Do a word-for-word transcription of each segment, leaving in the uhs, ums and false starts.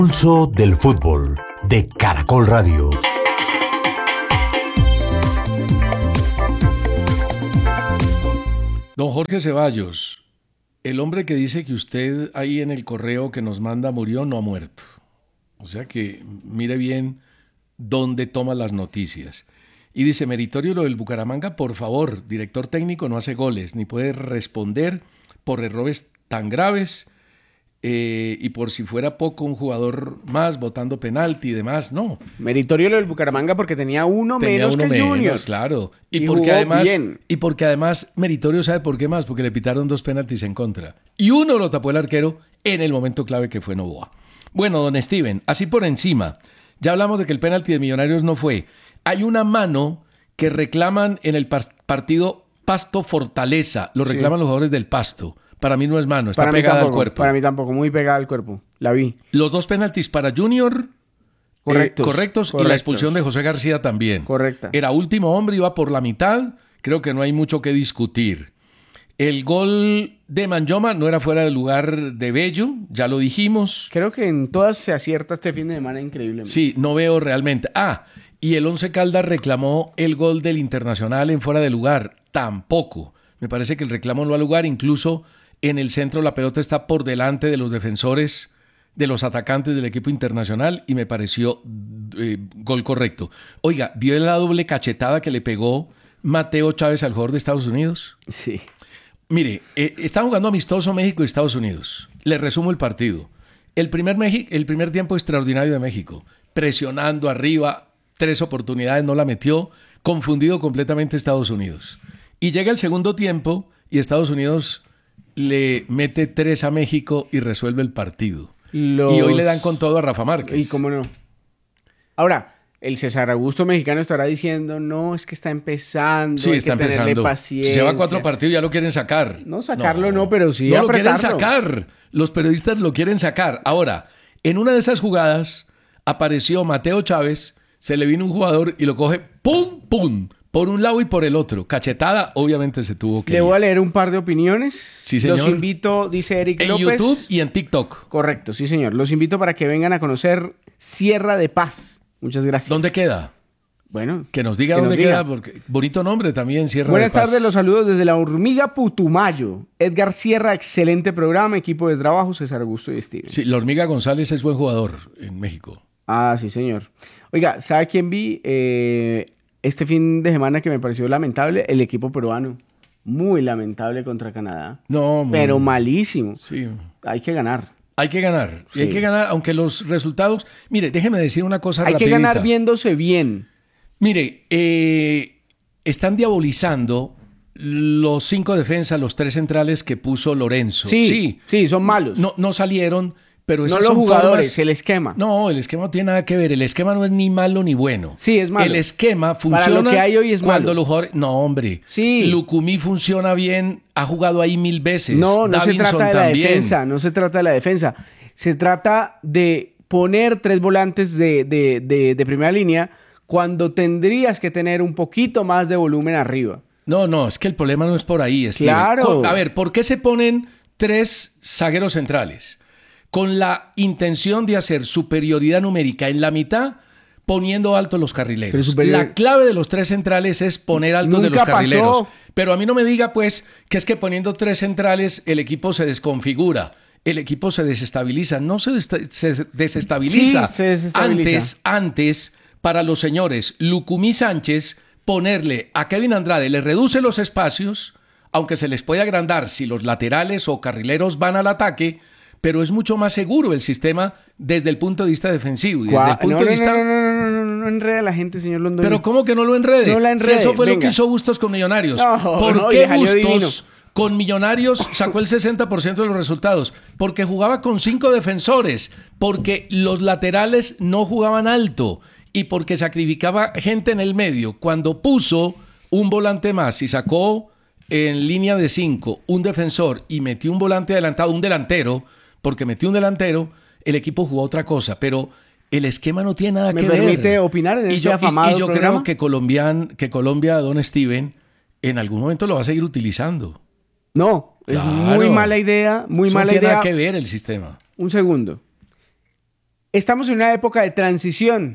Pulso del fútbol de Caracol Radio. Don Jorge Ceballos, el hombre que dice que usted ahí en el correo que nos manda murió, no ha muerto. O sea que mire bien dónde toma las noticias. Y dice, meritorio lo del Bucaramanga, por favor, director técnico no hace goles, ni puede responder por errores tan graves, eh, y por si fuera poco un jugador más botando penalti y demás, no. Meritorio lo del Bucaramanga porque tenía uno tenía menos uno que el menos, Junior. Claro. Y, Y porque jugó además, bien. y porque además meritorio sabe por qué más, porque le pitaron dos penaltis en contra. Y uno lo tapó el arquero en el momento clave que fue Novoa. Bueno, don Steven, así por encima, ya hablamos de que el penalti de Millonarios no fue. Hay una mano que reclaman en el partido Pasto Fortaleza, lo reclaman sí. los jugadores del Pasto. Para mí no es mano, está para pegada tampoco, al cuerpo. Para mí tampoco, muy pegada al cuerpo, la vi. Los dos penaltis para Junior, correctos, eh, correctos, correctos, y la expulsión de José García también. Correcta. Era último hombre, iba por la mitad, creo que no hay mucho que discutir. El gol de Manyoma no era fuera del lugar de Bello, ya lo dijimos. Creo que en todas se acierta este fin de semana increíblemente. Sí, no veo realmente. Ah, y el Once Caldas reclamó el gol del Internacional en fuera de lugar. Tampoco. Me parece que el reclamo no ha lugar. Incluso en el centro la pelota está por delante de los defensores, de los atacantes del equipo internacional, y me pareció eh, gol correcto. Oiga, ¿vio la doble cachetada que le pegó Mateo Chávez al jugador de Estados Unidos? Sí. Mire, eh, está jugando amistoso México y Estados Unidos. Le resumo el partido. El primer, Meji- el primer tiempo extraordinario de México, presionando arriba, tres oportunidades, no la metió, confundido completamente Estados Unidos. Y llega el segundo tiempo y Estados Unidos le mete tres a México y resuelve el partido. Los... Y hoy le dan con todo a Rafa Márquez. Y cómo no. Ahora, el César Augusto mexicano estará diciendo, no, es que está empezando, sí, hay está que tenerle empezando. paciencia. Lleva cuatro partidos, ya lo quieren sacar. No, sacarlo no, no pero sí no apretarlo. lo quieren sacar. Los periodistas lo quieren sacar. Ahora, en una de esas jugadas apareció Mateo Chávez, se le vino un jugador y lo coge, ¡pum, pum! Por un lado y por el otro. Cachetada, obviamente se tuvo que Le ir. voy a leer un par de opiniones. Sí, señor. Los invito, dice Eric en López. En YouTube y en TikTok. Correcto, sí, señor. Los invito para que vengan a conocer Sierra de Paz. Muchas gracias. ¿Dónde queda? Bueno. Que nos diga que dónde nos queda, diga. porque bonito nombre también, Sierra Buenas de Paz. tardes, los saludos desde la Hormiga Putumayo. Edgar Sierra, excelente programa, equipo de trabajo, César Augusto y Steven. Sí, la Hormiga González es buen jugador en México. Ah, sí, señor. Oiga, ¿sabe quién vi? Eh... Este fin de semana que me pareció lamentable, el equipo peruano. Muy lamentable contra Canadá. No, muy... Pero malísimo. Sí. Hay que ganar. Hay que ganar. Sí. Y hay que ganar, aunque los resultados... Mire, déjeme decir una cosa Hay rapidita. que ganar viéndose bien. Mire, eh, están diabolizando los cinco defensas, los tres centrales que puso Lorenzo. Sí, sí, sí son malos. No, no salieron... Pero no esas los son jugadores, formas... el esquema. No, el esquema no tiene nada que ver. El esquema no es ni malo ni bueno. Sí, es malo. El esquema funciona Para lo que hay hoy es cuando malo. los jugadores... No, hombre. Sí. Lucumí funciona bien, ha jugado ahí mil veces. No, no Davinson se trata de la también. defensa, no se trata de la defensa. Se trata de poner tres volantes de, de, de, de primera línea cuando tendrías que tener un poquito más de volumen arriba. No, no, es que el problema no es por ahí, Steven. Claro. A ver, ¿por qué se ponen tres zagueros centrales? Con la intención de hacer superioridad numérica en la mitad, poniendo altos los carrileros. Superior... La clave de los tres centrales es poner altos Nunca de los carrileros. pasó. Pero a mí no me diga, pues, que es que poniendo tres centrales el equipo se desconfigura. El equipo se desestabiliza. No se, dest- se desestabiliza. Sí, se desestabiliza. Antes, antes, para los señores Lucumí Sánchez, ponerle a Kevin Andrade, le reduce los espacios, aunque se les puede agrandar si los laterales o carrileros van al ataque, pero es mucho más seguro el sistema desde el punto de vista defensivo. Y desde el punto no, no, de vista... no, no, no, no, no, no, no enrede a la gente, señor Londoño. Pero ¿cómo que no lo enrede? No la enrede, Si eso fue venga. lo que hizo Bustos con Millonarios. No, ¿Por no, y qué le salió divino. Bustos con Millonarios sacó el sesenta por ciento de los resultados? Porque jugaba con cinco defensores, porque los laterales no jugaban alto y porque sacrificaba gente en el medio. Cuando puso un volante más y sacó en línea de cinco un defensor y metió un volante adelantado, un delantero, porque metió un delantero, el equipo jugó otra cosa, pero el esquema no tiene nada ¿Me que ver. ¿Me permite opinar en y este yo, afamado y, y yo programa? creo que, Colombian, que Colombia, don Steven, en algún momento lo va a seguir utilizando. No, es Claro. muy mala idea, muy Eso mala no tiene idea. nada que ver el sistema. Un segundo. Estamos en una época de transición.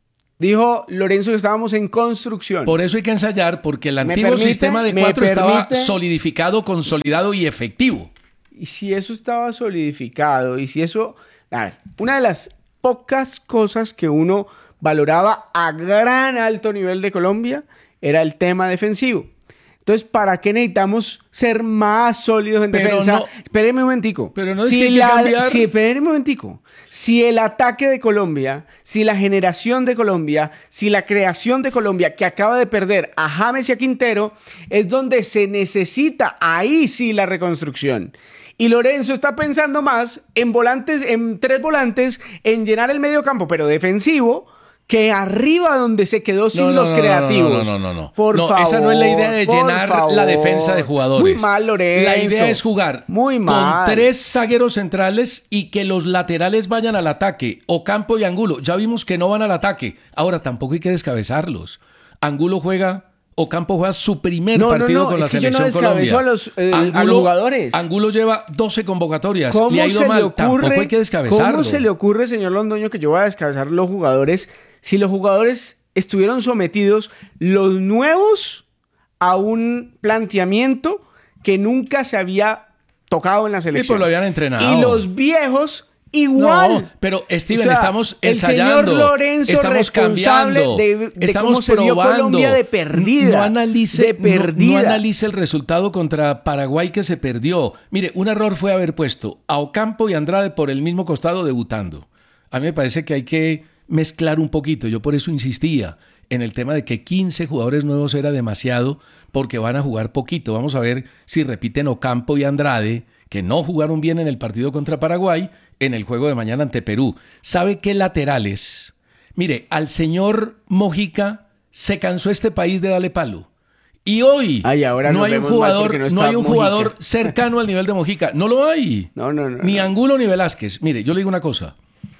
Dijo Lorenzo que estábamos en construcción. Por eso hay que ensayar, porque el ¿Me antiguo permite? sistema de ¿Me cuatro estaba permite? solidificado, consolidado y efectivo. Y si eso estaba solidificado, y si eso... A ver, una de las pocas cosas que uno valoraba a gran alto nivel de Colombia era el tema defensivo. Entonces, ¿para qué necesitamos ser más sólidos en Pero defensa? no- Espéreme un momentico. pero no es que hay que cambiar. Si, espéreme un momentico. Si el ataque de Colombia, si la generación de Colombia, si la creación de Colombia, que acaba de perder a James y a Quintero, es donde se necesita, ahí sí, la reconstrucción. Y Lorenzo está pensando más en volantes, en tres volantes, en llenar el medio campo, pero defensivo, que arriba donde se quedó sin No, no, los no, no, creativos. No, no, no, no. Por no, favor. esa no es la idea de por llenar favor. la defensa de jugadores. Muy mal, Lorenzo. La idea es jugar Muy mal. con tres zagueros centrales y que los laterales vayan al ataque. Ocampo y Angulo. Ya vimos que no van al ataque. Ahora, tampoco hay que descabezarlos. Angulo juega... Ocampo juega su primer No, no, partido no, con es la que yo no selección descabezo Colombia. a los, eh, a los jugadores. Angulo lleva doce convocatorias. ¿Cómo Le ha ido se mal. le ocurre, Tampoco hay que descabezarlo. ¿Cómo se le ocurre, señor Londoño, que yo voy a descabezar los jugadores si los jugadores estuvieron sometidos, los nuevos, a un planteamiento que nunca se había tocado en la selección? Sí, pues lo habían entrenado. Y los viejos... Igual. No, pero Steven, O sea, estamos el ensayando. señor Lorenzo estamos responsable cambiando. de, de estamos cómo se vio probando. Colombia de perdida. No analice, de perdida. No, no analice el resultado contra Paraguay que se perdió. Mire, un error fue haber puesto a Ocampo y Andrade por el mismo costado debutando. A mí me parece que hay que mezclar un poquito. Yo por eso insistía en el tema de que quince jugadores nuevos era demasiado porque van a jugar poquito. Vamos a ver si repiten Ocampo y Andrade, que no jugaron bien en el partido contra Paraguay, en el juego de mañana ante Perú. ¿Sabe qué laterales? Mire, al señor Mojica se cansó este país de darle palo. Y hoy Ay, ahora no nos hay un vemos mal jugador, porque no no está hay un Mojica. jugador cercano al nivel de Mojica. No lo hay. No, no, no. Ni no. Angulo ni Velázquez. Mire, yo le digo una cosa.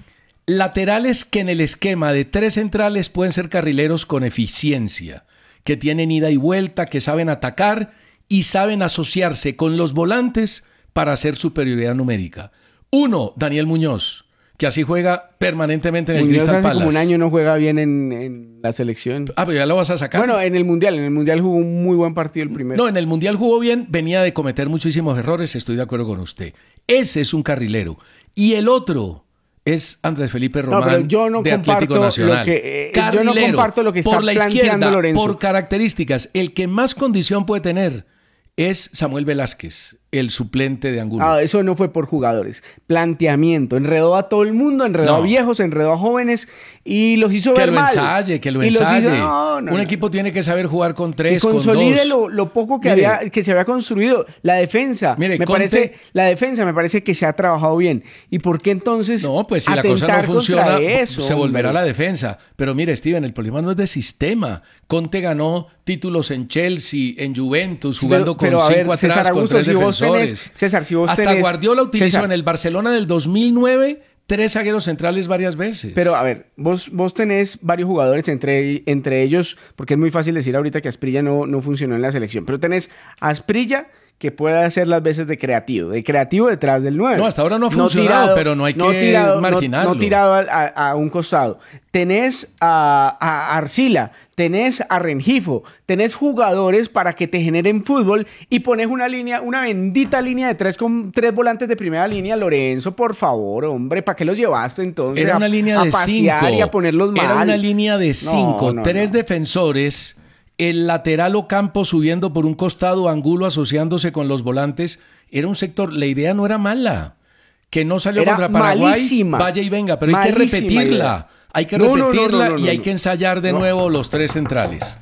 Laterales que en el esquema de tres centrales pueden ser carrileros con eficiencia, que tienen ida y vuelta, que saben atacar y saben asociarse con los volantes para hacer superioridad numérica. Uno, Daniel Muñoz, que así juega permanentemente en el Muñoz Crystal hace Palace. como un año no juega bien en, en la selección. Ah, pero ya lo vas a sacar. Bueno, en el Mundial. En el Mundial jugó un muy buen partido el primero. No, en el Mundial jugó bien, venía de cometer muchísimos errores, estoy de acuerdo con usted. Ese es un carrilero. Y el otro es Andrés Felipe Román, No, pero yo no de Atlético comparto Nacional. lo que, eh, yo Carrilero, no comparto lo que está por la planteando izquierda, Lorenzo. por características, el que más condición puede tener es Samuel Velázquez, el suplente de Angulo. Ah, eso no fue por jugadores. Planteamiento. Enredó a todo el mundo, enredó No. a viejos, enredó a jóvenes y los hizo que ver lo mal. ensaye, que lo Y los hizo- ensaye. No, no, Un no. equipo tiene que saber jugar con Que tres, con consolide dos. lo, lo poco que, Mire. había, que se había construido. La defensa. Mire, me Conte- parece, la defensa me parece que se ha trabajado bien. ¿Y por qué entonces No, pues si la cosa no atentar funciona, contra eso, se volverá a hombre? la defensa. Pero mire, Steven, el problema no es de sistema. Conte ganó títulos en Chelsea, en Juventus, Sí, jugando pero- pero, con a ver, cinco atrás, César con Augusto, tres si vos defensores. tenés- César, si vos Hasta tenés- Guardiola utilizó César. en el Barcelona del dos mil nueve tres zagueros centrales varias veces. Pero a ver, vos, vos tenés varios jugadores, entre, entre ellos, porque es muy fácil decir ahorita que Asprilla no, no funcionó en la selección, pero tenés a Asprilla que puede hacer las veces de creativo, de creativo detrás del nueve. No, hasta ahora no ha funcionado, pero no hay que tirado, no- marginarlo. No, tirado a, a- a un costado. Tenés a, a Arcila, tenés a Rengifo, tenés jugadores para que te generen fútbol y pones una línea, una bendita línea de tres con tres volantes de primera línea. Lorenzo, por favor, hombre, ¿para qué los llevaste entonces? Era a- una línea a de pasear cinco. y a ponerlos mal. Era una línea de cinco. no, tres no. defensores, el lateral Ocampo subiendo por un costado, Angulo asociándose con los volantes. Era un sector, la idea no era mala. Que no salió Era contra Paraguay, malísima. vaya y venga, pero hay que Malísima repetirla. idea. Hay que No, no, no, repetirla no, no, y hay no. que ensayar de No. nuevo los tres centrales.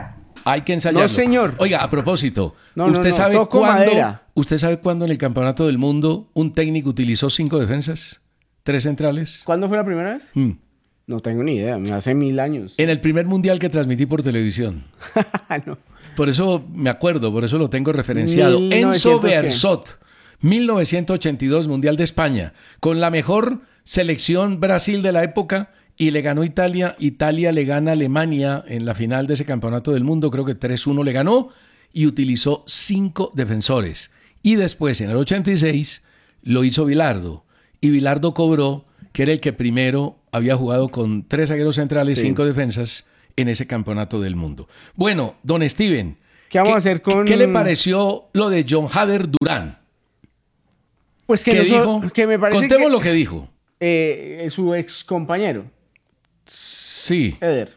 Hay que ensayarlo. No, señor. Oiga, a propósito, No, no, ¿usted no, sabe toco cuándo? madera. ¿Usted sabe cuándo en el Campeonato del Mundo un técnico utilizó cinco defensas? ¿Tres centrales? ¿Cuándo fue la primera vez? Mm. No tengo ni idea, hace mil años. En el primer mundial que transmití por televisión. No. Por eso me acuerdo, por eso lo tengo referenciado. mil Enzo novecientos qué. Bearzot, mil novecientos ochenta y dos, Mundial de España, con la mejor selección Brasil de la época, y le ganó Italia. Italia le gana a Alemania en la final de ese campeonato del mundo, creo que tres uno le ganó, y utilizó cinco defensores. Y después, en el ochenta y seis, lo hizo Bilardo, y Bilardo cobró que era el que primero había jugado con tres zagueros centrales, Sí. cinco defensas en ese campeonato del mundo. Bueno, don Steven, ¿Qué vamos a hacer con...? ¿qué le pareció lo de John Hader Durán? Pues que, ¿Qué no so- dijo? que me parece Contemos que lo que dijo. eh, su ex compañero, Sí, Eder.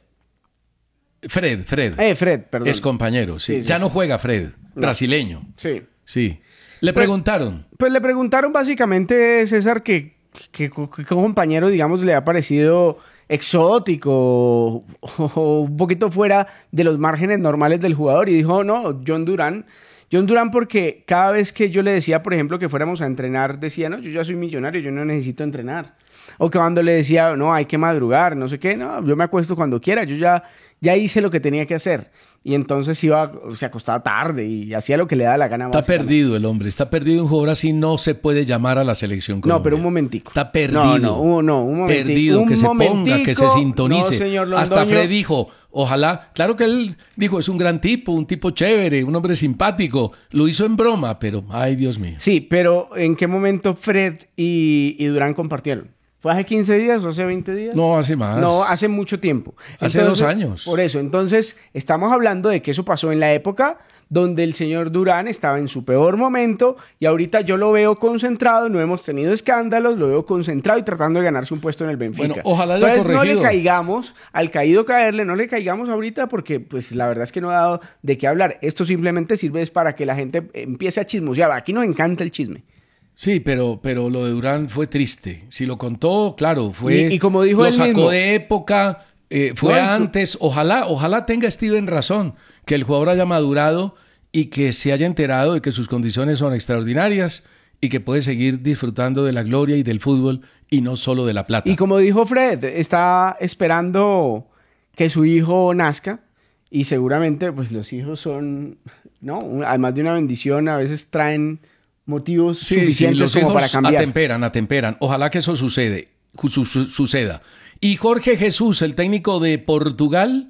Fred, Fred. Eh, Fred, perdón. Es compañero, sí. Sí, sí, ya sí. no juega Fred, brasileño. Sí. Sí. Le preguntaron. Pues le preguntaron básicamente, César, que, que, que, que compañero, digamos, le ha parecido exótico o, o un poquito fuera de los márgenes normales del jugador. Y dijo, no, John Durán. John Durán porque cada vez que yo le decía, por ejemplo, que fuéramos a entrenar, decía, no, yo ya soy millonario, yo no necesito entrenar. O que cuando le decía, no, hay que madrugar, no sé qué, no, yo me acuesto cuando quiera, yo ya, ya hice lo que tenía que hacer. Y entonces iba, se acostaba tarde y hacía lo que le daba la gana. Está básicamente. perdido el hombre, está perdido. Un jugador así no se puede llamar a la selección No, Colombia. pero un momentico. Está perdido. No, no, un- no, un momentico. Perdido, Un que se ponga, momentico. que se sintonice. No, señor Hasta Londoño. Fred dijo, ojalá, claro que él dijo, es un gran tipo, un tipo chévere, un hombre simpático. Lo hizo en broma, pero, ay, Dios mío. Sí, pero ¿en qué momento Fred y, y Durán compartieron? ¿Fue hace quince días o hace veinte días? No, hace más. No, hace mucho tiempo. Hace dos años. Por eso, entonces, estamos hablando de que eso pasó en la época donde el señor Durán estaba en su peor momento y ahorita yo lo veo concentrado, no hemos tenido escándalos, lo veo concentrado y tratando de ganarse un puesto en el Benfica. Bueno, ojalá haya Entonces, no le corregido. caigamos, al caído caerle, no le caigamos ahorita porque, pues, la verdad es que no ha dado de qué hablar. Esto simplemente sirve es para que la gente empiece a chismosear. Aquí nos encanta el chisme. Sí, pero, pero lo de Durán fue triste. Si lo contó, claro, fue. Y- y como dijo lo él sacó mismo. de época, eh, fue No, antes. Ojalá, ojalá tenga Steven razón, que el jugador haya madurado y que se haya enterado de que sus condiciones son extraordinarias y que puede seguir disfrutando de la gloria y del fútbol y no solo de la plata. Y como dijo Fred, está esperando que su hijo nazca y seguramente pues los hijos son, ¿no? Un- Además de una bendición, a veces traen motivos Sí, suficientes sí, los como hijos para cambiar. atemperan, atemperan. Ojalá que eso sucede, su- su- suceda. Y Jorge Jesús, el técnico de Portugal,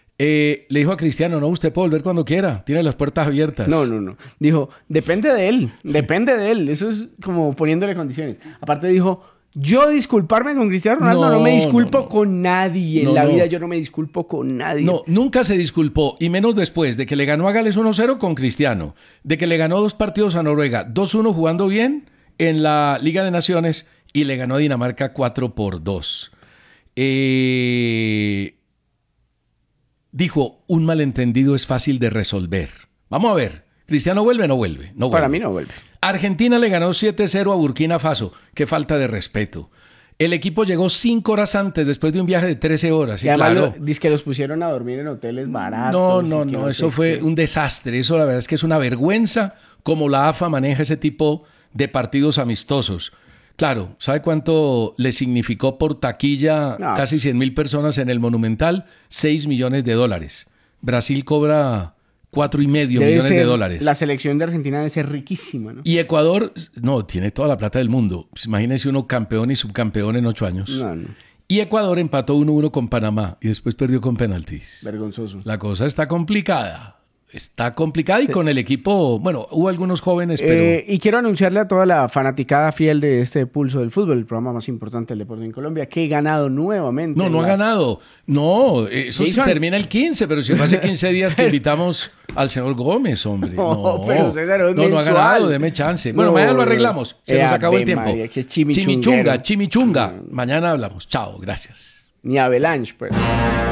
eh, le dijo a Cristiano, no, usted puede volver cuando quiera, tiene las puertas abiertas. No, no, no. Dijo, depende de él, depende de él. Eso es como poniéndole condiciones. Aparte dijo, yo disculparme con Cristiano Ronaldo, no, No, me disculpo no, no. con nadie. En No, la no. vida yo no me disculpo con nadie. No, nunca se disculpó, y menos después de que le ganó a Gales uno cero con Cristiano, de que le ganó dos partidos a Noruega, dos uno jugando bien en la Liga de Naciones y le ganó a Dinamarca cuatro por dos. Eh, dijo, un malentendido es fácil de resolver. Vamos a ver, ¿Cristiano vuelve o no vuelve? No Para vuelve. mí no vuelve. Argentina le ganó siete cero a Burkina Faso. Qué falta de respeto. El equipo llegó cinco horas antes, después de un viaje de trece horas. Y Y además claro, lo- dice que los pusieron a dormir en hoteles baratos. no, y no, que no, sé eso fue qué. un desastre. Eso la verdad es que es una vergüenza cómo la A F A maneja ese tipo de partidos amistosos. Claro, ¿sabe cuánto le significó por taquilla No. casi cien mil personas en el Monumental? seis millones de dólares. Brasil cobra cuatro y medio Debe millones de ser- dólares. La selección de Argentina debe ser riquísima, ¿no? Y Ecuador, no, tiene toda la plata del mundo. Pues imagínense uno campeón y subcampeón en ocho años. No, no. Y Ecuador empató uno uno con Panamá y después perdió con penaltis. Vergonzoso. La cosa está complicada. Está complicada y con el equipo, bueno, hubo algunos jóvenes, pero Eh, y quiero anunciarle a toda la fanaticada fiel de este Pulso del Fútbol, el programa más importante del deporte en Colombia, que he ganado nuevamente. no, no ha la- ganado. No, eso se Jason. termina el quince, pero si fue hace quince días que invitamos al señor Gómez, hombre. No, No, pero César, es no, no ha mensual. ganado, deme chance. Bueno, No, mañana lo arreglamos. Se eh, nos acabó el Ave tiempo. María, qué chimichunguero. Chimichunga, chimichunga. Mañana hablamos. Chao, gracias. Ni Avalanche, pues.